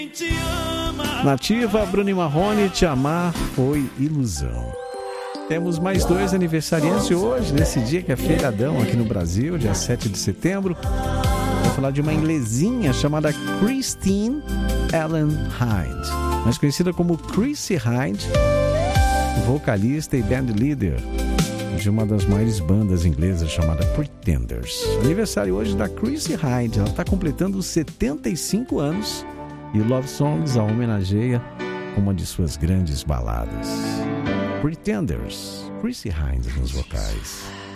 Nativa, Bruno e Marrone, Te Amar Foi Ilusão. Temos mais 2 aniversariantes hoje, nesse dia que é feriadão aqui no Brasil, dia 7 de setembro. Vou falar de uma inglesinha chamada Christine Ellen Hyde, mais conhecida como Chrissie Hynde, vocalista e band leader de uma das maiores bandas inglesas chamada Pretenders. Aniversário hoje da Chrissie Hynde, ela está completando 75 anos e o Love Songs a homenageia com uma de suas grandes baladas. Pretenders, Chrissie Hynde nos vocais.